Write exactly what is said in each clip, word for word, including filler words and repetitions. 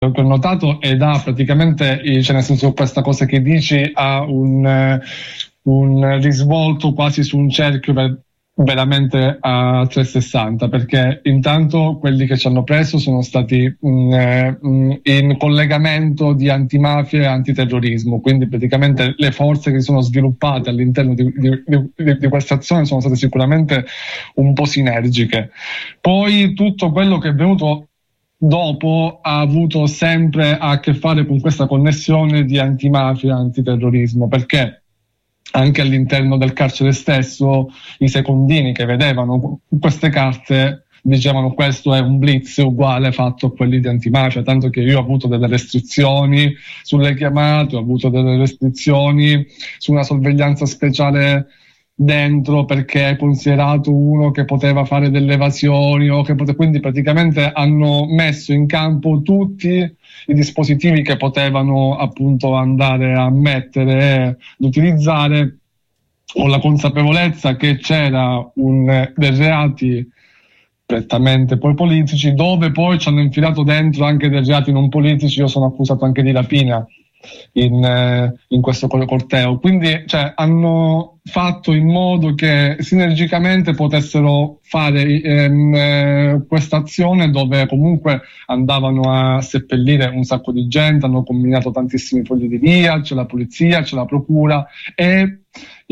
che ho notato ed ha praticamente, cioè nel senso, questa cosa che dici ha un, un risvolto quasi su un cerchio per, veramente a trecentosessanta, perché intanto quelli che ci hanno preso sono stati mh, in collegamento di antimafia e antiterrorismo, quindi praticamente le forze che si sono sviluppate all'interno di, di, di, di questa azione sono state sicuramente un po' sinergiche. Poi tutto quello che è venuto dopo ha avuto sempre a che fare con questa connessione di antimafia e antiterrorismo, perché anche all'interno del carcere stesso i secondini che vedevano queste carte dicevano questo è un blitz uguale fatto a quelli di antimafia, tanto che io ho avuto delle restrizioni sulle chiamate, ho avuto delle restrizioni su una sorveglianza speciale dentro perché è considerato uno che poteva fare delle evasioni o che pote... quindi praticamente hanno messo in campo tutti i dispositivi che potevano appunto andare a mettere ed utilizzare, con la consapevolezza che c'era un dei reati prettamente poi politici, dove poi ci hanno infilato dentro anche dei reati non politici. Io sono accusato anche di rapina in, in questo corteo, quindi cioè, hanno fatto in modo che sinergicamente potessero fare ehm, questa azione, dove comunque andavano a seppellire un sacco di gente, hanno combinato tantissimi fogli di via, c'è la polizia, c'è la procura, e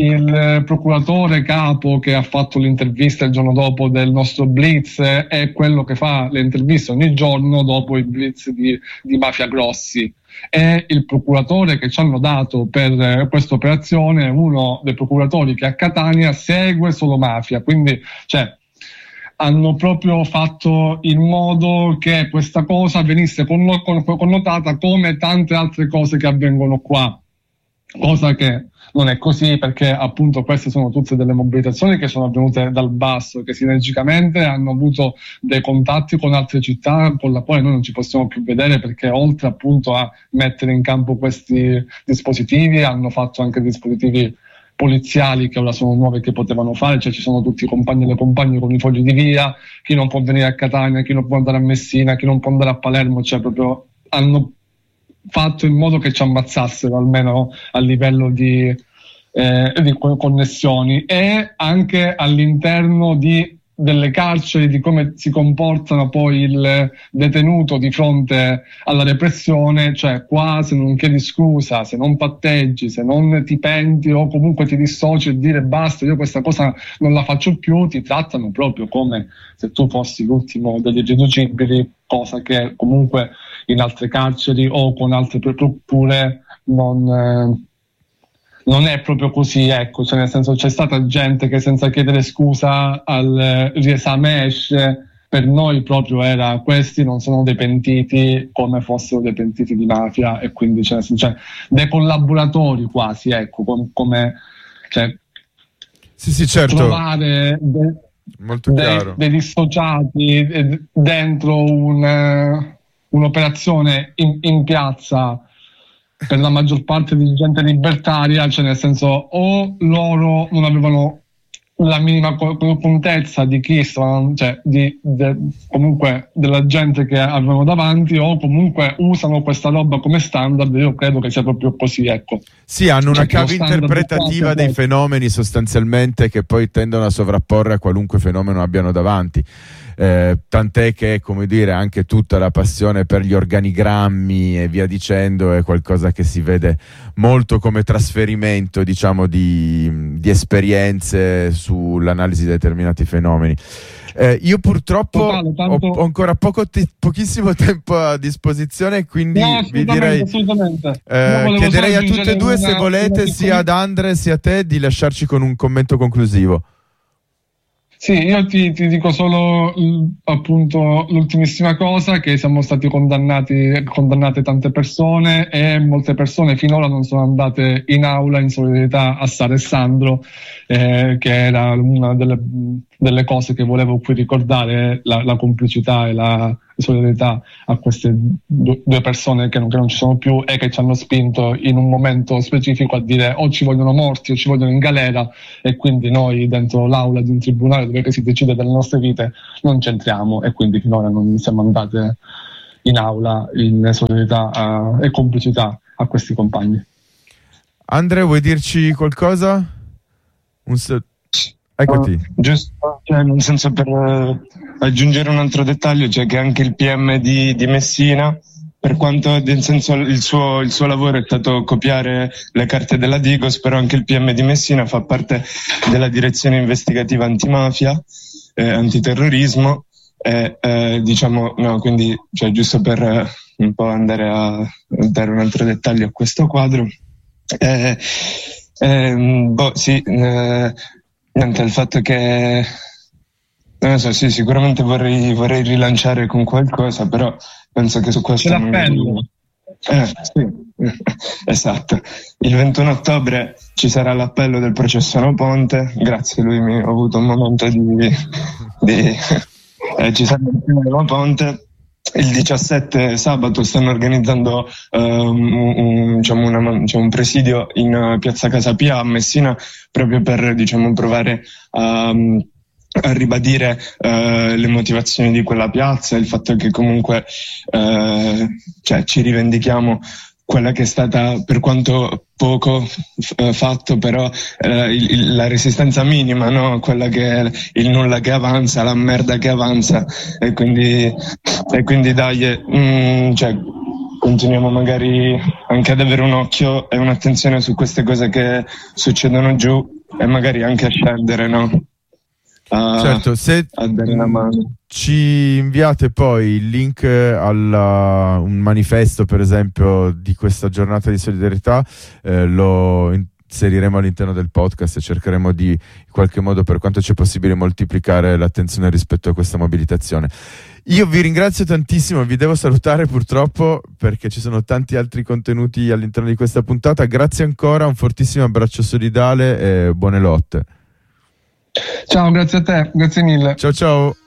il procuratore capo che ha fatto l'intervista il giorno dopo del nostro blitz è quello che fa le interviste ogni giorno dopo i blitz di, di Mafia Grossi. E il procuratore che ci hanno dato per questa operazione è uno dei procuratori che a Catania segue solo mafia, quindi cioè, hanno proprio fatto in modo che questa cosa venisse connotata come tante altre cose che avvengono qua, cosa che non è così, perché appunto queste sono tutte delle mobilitazioni che sono avvenute dal basso, che sinergicamente hanno avuto dei contatti con altre città con la quale noi non ci possiamo più vedere, perché oltre appunto a mettere in campo questi dispositivi hanno fatto anche dispositivi poliziali che ora sono nuove che potevano fare, cioè ci sono tutti i compagni e le compagne con i fogli di via, chi non può venire a Catania, chi non può andare a Messina, chi non può andare a Palermo, cioè proprio hanno fatto in modo che ci ammazzassero almeno a livello di, eh, di connessioni, e anche all'interno di delle carceri, di come si comportano poi il detenuto di fronte alla repressione, cioè qua se non chiedi scusa, se non patteggi, se non ti penti o comunque ti dissoci e dire basta, io questa cosa non la faccio più, ti trattano proprio come se tu fossi l'ultimo degli irriducibili, cosa che comunque in altre carceri o con altre procure non... Eh, non è proprio così, ecco, cioè nel senso c'è stata gente che senza chiedere scusa al riesame esce, per noi proprio era questi non sono dei pentiti come fossero dei pentiti di mafia, e quindi cioè, cioè dei collaboratori quasi, ecco, com- come cioè, sì, sì, certo. Trovare de- Molto dei, chiaro. dei dissociati dentro un, un'operazione in, in piazza per la maggior parte di gente libertaria, cioè nel senso o loro non avevano la minima contezza di chi stavano, cioè di, de, comunque della gente che avevano davanti, o comunque usano questa roba come standard. Io credo che sia proprio così, ecco. Sì, hanno una cioè, chiave interpretativa dei fenomeni sostanzialmente che poi tendono a sovrapporre a qualunque fenomeno abbiano davanti. Eh, tant'è che, come dire, anche tutta la passione per gli organigrammi e via dicendo è qualcosa che si vede molto come trasferimento, diciamo, di, di esperienze sull'analisi di determinati fenomeni. Eh, io purtroppo Totale, tanto... ho, ho ancora poco te- pochissimo tempo a disposizione, quindi no, vi direi eh, chiederei a tutte e due, se volete, sia ad Andre sia a te, di lasciarci con un commento conclusivo. Sì, io ti, ti dico solo appunto l'ultimissima cosa, che siamo stati condannati, condannate tante persone, e molte persone finora non sono andate in aula in solidarietà a Sara e Sandro, eh, che era una delle, delle cose che volevo qui ricordare, la, la complicità e la solidarietà a queste due persone che non, che non ci sono più e che ci hanno spinto in un momento specifico a dire o ci vogliono morti o ci vogliono in galera, e quindi noi dentro l'aula di un tribunale dove si decide delle nostre vite non c'entriamo, e quindi finora non siamo andate in aula in solidarietà uh, e complicità a questi compagni. Andre, vuoi dirci qualcosa? Un se- Eccoti. Uh, giusto, cioè, nel senso, per uh, aggiungere un altro dettaglio, cioè che anche il P M di, di Messina, per quanto nel senso il suo, il suo lavoro è stato copiare le carte della Digos, però anche il P M di Messina fa parte della direzione investigativa antimafia, eh, antiterrorismo, e eh, diciamo, no, quindi cioè, giusto per eh, un po' andare a dare un altro dettaglio a questo quadro. Eh, eh, boh, sì, eh, niente, il fatto che non lo so, sì, sicuramente vorrei, vorrei rilanciare con qualcosa, però penso che su questo non... eh, sì, esatto. Il ventuno ottobre ci sarà l'appello del processo No Ponte, grazie lui mi ho avuto un momento di, di eh, ci sarà l'appello del No Ponte. Il diciassette sabato stanno organizzando um, un, diciamo una, diciamo un presidio in uh, Piazza Casapia a Messina, proprio per diciamo provare a, a ribadire uh, le motivazioni di quella piazza, il fatto che comunque uh, cioè, ci rivendichiamo quella che è stata, per quanto poco f- fatto, però eh, il, la resistenza minima, no? Quella che è il nulla che avanza, la merda che avanza, e quindi, e quindi dai, mm, cioè, continuiamo magari anche ad avere un occhio e un'attenzione su queste cose che succedono giù e magari anche a scendere, no? A, certo, se a dare una mano. Ci inviate poi il link a un manifesto, per esempio, di questa giornata di solidarietà, eh, lo inseriremo all'interno del podcast e cercheremo di, in qualche modo, per quanto c'è possibile, moltiplicare l'attenzione rispetto a questa mobilitazione. Io vi ringrazio tantissimo, vi devo salutare purtroppo perché ci sono tanti altri contenuti all'interno di questa puntata. Grazie ancora, un fortissimo abbraccio solidale e buone lotte. Ciao, grazie a te, grazie mille. Ciao ciao.